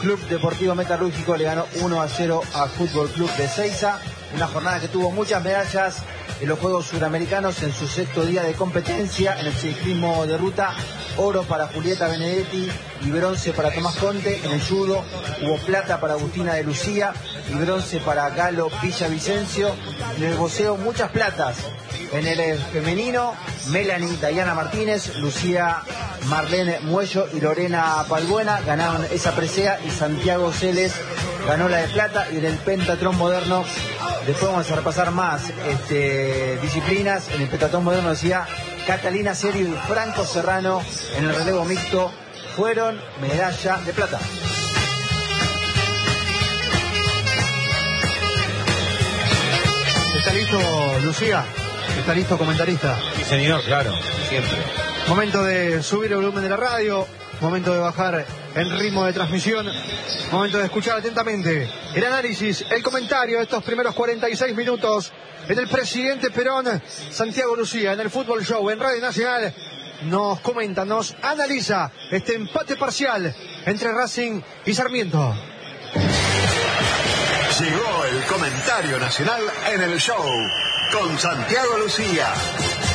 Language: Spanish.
Club Deportivo Metalúrgico le ganó 1-0 al Fútbol Club de Seiza. Una jornada que tuvo muchas medallas en los Juegos Suramericanos en su sexto día de competencia. En el ciclismo de ruta, oro para Julieta Benedetti y bronce para Tomás Conte. En el judo hubo plata para Agustina de Lucía y bronce para Galo Villavicencio. En el boxeo, muchas platas. En el femenino, Melanie Dayana Martínez, Lucía Marlene Muello y Lorena Palbuena ganaron esa presea, y Santiago Celes ganó la de plata. Y en el pentatlón moderno, después vamos a repasar más disciplinas. En el pentatlón moderno decía Catalina Serio y Franco Serrano en el relevo mixto fueron medalla de plata. ¿Está listo, Lucía? ¿Está listo, comentarista? Sí, señor, claro, siempre. Momento de subir el volumen de la radio, momento de bajar el ritmo de transmisión, momento de escuchar atentamente el análisis, el comentario de estos primeros 46 minutos en el Presidente Perón. Santiago Lucía en el Fútbol Show en Radio Nacional nos comenta, nos analiza este empate parcial entre Racing y Sarmiento. Llegó el comentario nacional en el show con Santiago Lucía.